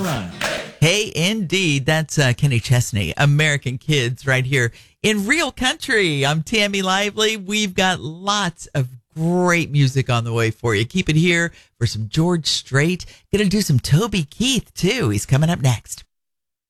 All right. Hey, indeed. That's Kenny Chesney, American Kids, right here in Real Country. I'm Tammy Lively. We've got lots of great music on the way for you. Keep it here for some George Strait. Gonna do some Toby Keith, too. He's coming up next.